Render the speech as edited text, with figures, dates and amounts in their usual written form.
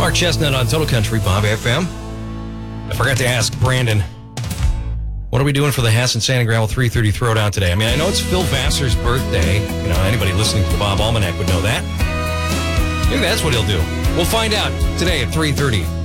Mark Chestnut on Total Country Bob FM. I forgot to ask Brandon, what are we doing for the Hassan Sand and Gravel 330 Throwdown today? I mean, I know it's Phil Vassar's birthday. You know, anybody listening to the Bob Almanac would know that. Maybe that's what he'll do. We'll find out today at 3:30.